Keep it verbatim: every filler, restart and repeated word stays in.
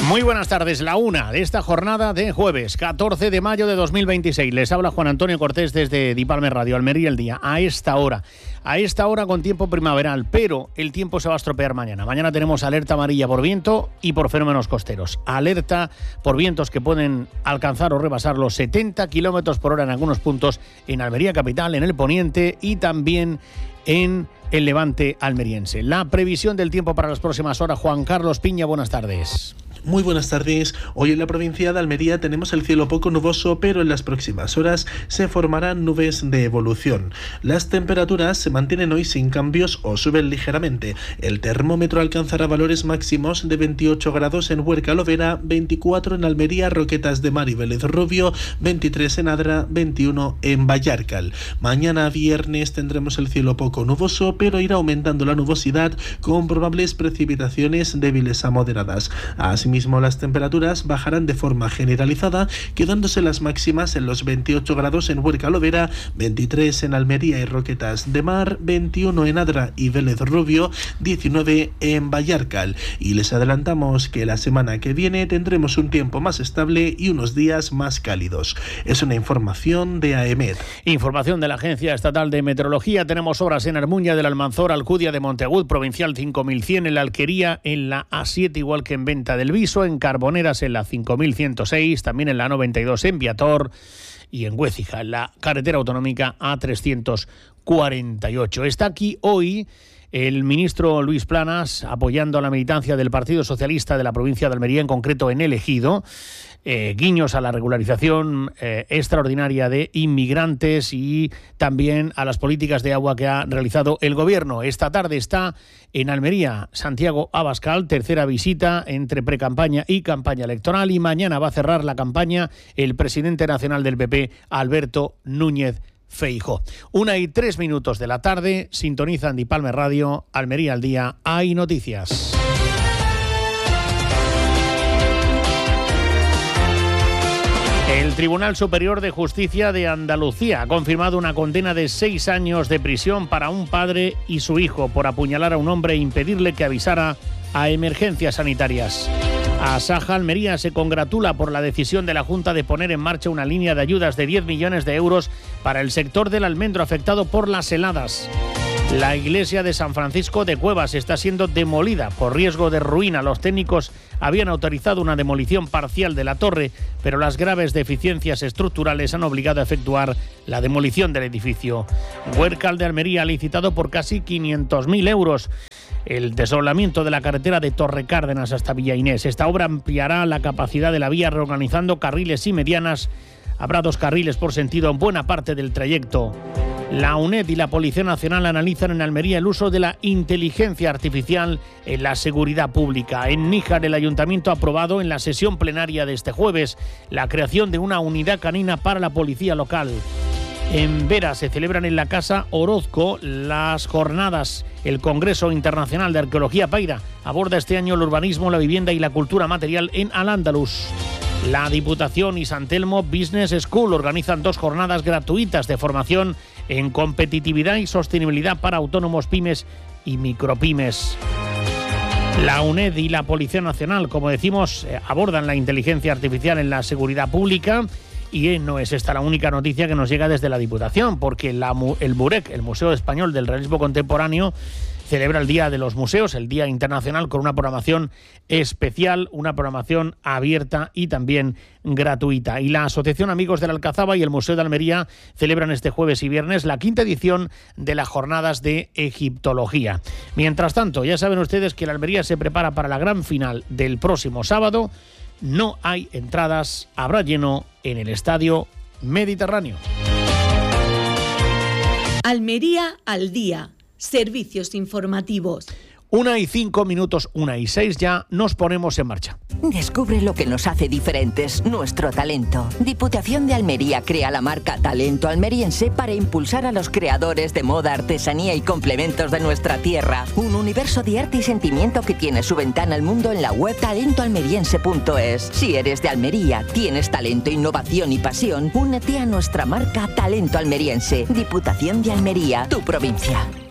Muy buenas tardes, la una de esta jornada de jueves, catorce de mayo de dos mil veintiséis. Les habla Juan Antonio Cortés desde Dipalme Radio, Almería el día, a esta hora. A esta hora con tiempo primaveral, pero el tiempo se va a estropear mañana. Mañana tenemos alerta amarilla por viento y por fenómenos costeros. Alerta por vientos que pueden alcanzar o rebasar los setenta kilómetros por hora en algunos puntos en Almería capital, en el poniente y también en el levante almeriense. La previsión del tiempo para las próximas horas. Juan Carlos Piña, buenas tardes. Muy buenas tardes. Hoy en la provincia de Almería tenemos el cielo poco nuboso, pero en las próximas horas se formarán nubes de evolución. Las temperaturas se mantienen hoy sin cambios o suben ligeramente. El termómetro alcanzará valores máximos de veintiocho grados en Huerca Lovera, veinticuatro en Almería, Roquetas de Mar y Vélez Rubio, veintitrés en Adra, veintiuno en Vallarcal. Mañana viernes tendremos el cielo poco nuboso, pero irá aumentando la nubosidad con probables precipitaciones débiles a moderadas. Así Asimismo, las temperaturas bajarán de forma generalizada, quedándose las máximas en los veintiocho grados en Huerca Lovera, veintitrés en Almería y Roquetas de Mar, veintiuno en Adra y Vélez Rubio, diecinueve en Vallarcal. Y les adelantamos que la semana que viene tendremos un tiempo más estable y unos días más cálidos. Es una información de AEMET. Información de la Agencia Estatal de Meteorología. Tenemos obras en Armuña del Almanzor, Alcudia de Monteagudo, Provincial cinco mil cien, en la Alquería, en la A siete, igual que en Venta del Viso, en Carboneras en la cinco mil ciento seis, también en la noventa y dos en Viator y en Huécija, en la carretera autonómica A trescientos cuarenta y ocho. Está aquí hoy el ministro Luis Planas apoyando a la militancia del Partido Socialista de la provincia de Almería, en concreto en El Ejido. Eh, guiños a la regularización eh, extraordinaria de inmigrantes y también a las políticas de agua que ha realizado el gobierno. Esta tarde está en Almería Santiago Abascal, tercera visita entre precampaña y campaña electoral, y mañana va a cerrar la campaña el presidente nacional del P P, Alberto Núñez Feijóo. Una y tres minutos de la tarde, sintonizan Dipalme Radio, Almería al día, hay noticias. El Tribunal Superior de Justicia de Andalucía ha confirmado una condena de seis años de prisión para un padre y su hijo por apuñalar a un hombre e impedirle que avisara a emergencias sanitarias. Asaja Almería se congratula por la decisión de la Junta de poner en marcha una línea de ayudas de diez millones de euros para el sector del almendro afectado por las heladas. La iglesia de San Francisco de Cuevas está siendo demolida por riesgo de ruina. Los técnicos habían autorizado una demolición parcial de la torre, pero las graves deficiencias estructurales han obligado a efectuar la demolición del edificio. Huércal de Almería ha licitado por casi quinientos mil euros el desdoblamiento de la carretera de Torre Cárdenas hasta Villa Inés. Esta obra ampliará la capacidad de la vía reorganizando carriles y medianas. Habrá dos carriles por sentido en buena parte del trayecto. La UNED y la Policía Nacional analizan en Almería el uso de la inteligencia artificial en la seguridad pública. En Níjar, el Ayuntamiento ha aprobado en la sesión plenaria de este jueves la creación de una unidad canina para la policía local. En Vera se celebran en la Casa Orozco las jornadas. El Congreso Internacional de Arqueología Paira aborda este año el urbanismo, la vivienda y la cultura material en Al-Ándalus. La Diputación y San Telmo Business School organizan dos jornadas gratuitas de formación en competitividad y sostenibilidad para autónomos, pymes y micropymes. La UNED y la Policía Nacional, como decimos, abordan la inteligencia artificial en la seguridad pública. Y no es esta la única noticia que nos llega desde la Diputación, porque la, el MUREC, el Museo Español del Realismo Contemporáneo, celebra el Día de los Museos, el Día Internacional, con una programación especial, una programación abierta y también gratuita. Y la Asociación Amigos de la Alcazaba y el Museo de Almería celebran este jueves y viernes la quinta edición de las Jornadas de Egiptología. Mientras tanto, ya saben ustedes que la Almería se prepara para la gran final del próximo sábado. No hay entradas, habrá lleno en el Estadio Mediterráneo. Almería al día. Servicios informativos. Una y cinco minutos, una y seis ya, nos ponemos en marcha. Descubre lo que nos hace diferentes, nuestro talento. Diputación de Almería crea la marca Talento Almeriense para impulsar a los creadores de moda, artesanía y complementos de nuestra tierra. Un universo de arte y sentimiento que tiene su ventana al mundo en la web talento almeriense punto es. Si eres de Almería, tienes talento, innovación y pasión, únete a nuestra marca Talento Almeriense. Diputación de Almería, tu provincia.